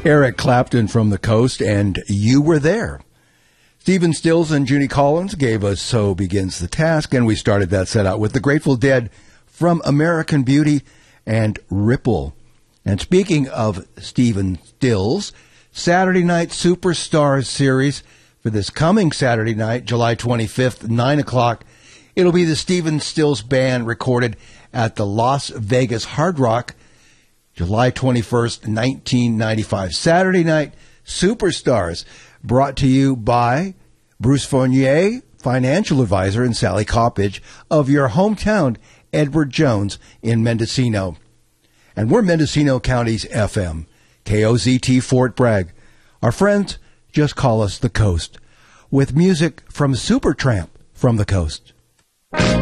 Eric Clapton from the Coast, and You Were There. Stephen Stills and Judy Collins gave us So Begins the Task, and we started that set out with the Grateful Dead from American Beauty and Ripple. And speaking of Stephen Stills, Saturday Night Superstars series for this coming Saturday night, July 25th, 9 o'clock. It'll be the Stephen Stills Band recorded at the Las Vegas Hard Rock, July 21st, 1995. Saturday Night Superstars, brought to you by Bruce Fournier, financial advisor, and Sally Coppage of your hometown, Edward Jones in Mendocino. And we're Mendocino County's FM, KOZT Fort Bragg. Our friends just call us the Coast, with music from Supertramp from the Coast.